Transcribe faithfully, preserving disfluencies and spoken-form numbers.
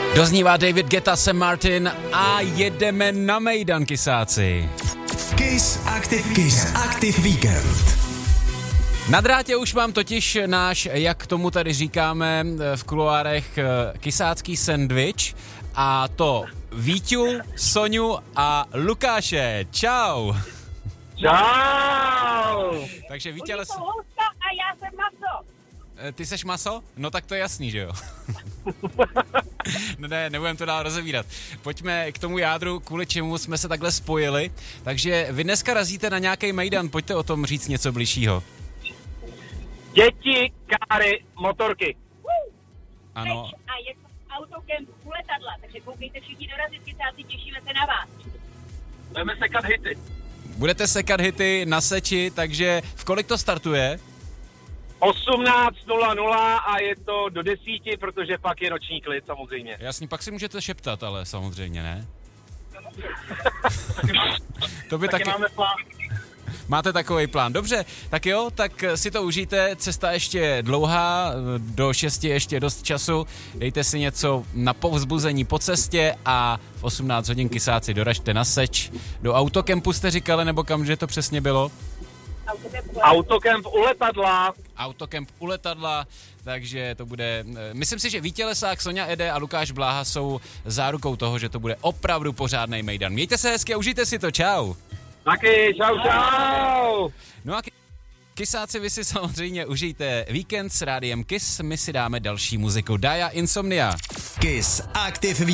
Doznívá David Guetta, Sam Martin a jedeme na mejdan, kysáci. Kiss Active, Kiss Active Weekend. Na drátě už mám totiž náš, jak tomu tady říkáme v kuloárech, kysácký sendvič, a to Víťu, Soňu a Lukáše. Čau. Čau. Takže Vítě, ale... a já jsem maso. Ty seš maso? No tak to je jasný, že jo? No ne, nebudem to dál rozevírat. Pojďme k tomu jádru, kvůli čemu jsme se takhle spojili. Takže vy dneska razíte na nějaký mejdan, pojďte o tom říct něco bližšího. Děti, káry, motorky. Ano. A je to autokemp u letadla, takže koukejte všichni dorazit, kysáci, těšíme se na vás. Budeme sekat hity. Budete sekat hity na seči, takže v kolik to startuje? osmnáct nula nula a je to do desíti, protože pak je noční klid samozřejmě. Jasně, pak si můžete šeptat, ale samozřejmě, ne? To by taky... taky máme plán. Máte takový plán. Dobře, tak jo, tak si to užijte, cesta ještě dlouhá, do šesti ještě dost času, dejte si něco na povzbuzení po cestě a v osmnáct hodin, kysáci, doražte na seč. Do autokempu jste říkali, nebo kamže to přesně bylo? Autokemp u letadla. Autokemp u letadla, takže to bude... Myslím si, že Vítě Lesák, Soňa Ede a Lukáš Bláha jsou zárukou toho, že to bude opravdu pořádnej mejdan. Mějte se hezky a užijte si to, čau. Taky, čau, čau. No a kysáci, vy si samozřejmě užijte víkend s rádiem Kiss, my si dáme další muziku. Daya Insomnia. Kiss Active